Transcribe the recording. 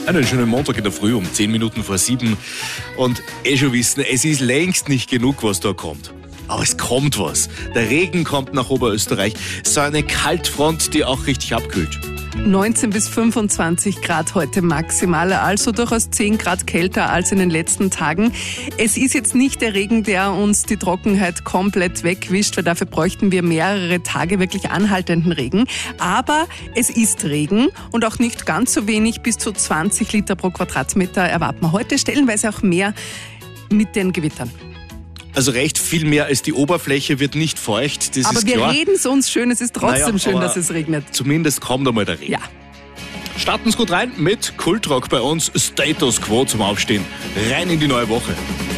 Einen schönen Montag in der Früh um 10 Minuten vor 7. Und schon wissen, es ist längst nicht genug, was da kommt. Aber es kommt was. Der Regen kommt nach Oberösterreich. So eine Kaltfront, die auch richtig abkühlt. 19 bis 25 Grad heute maximal, also durchaus 10 Grad kälter als in den letzten Tagen. Es ist jetzt nicht der Regen, der uns die Trockenheit komplett wegwischt, weil dafür bräuchten wir mehrere Tage wirklich anhaltenden Regen. Aber es ist Regen und auch nicht ganz so wenig, bis zu 20 Liter pro Quadratmeter erwarten wir heute, stellenweise auch mehr mit den Gewittern. Also recht viel mehr als die Oberfläche wird nicht feucht, das aber ist klar. wir reden es uns schön, es ist trotzdem schön, dass es regnet. Zumindest kommt einmal der Regen. Ja. Starten Sie gut rein mit Kultrock bei uns, Status Quo zum Aufstehen. Rein in die neue Woche.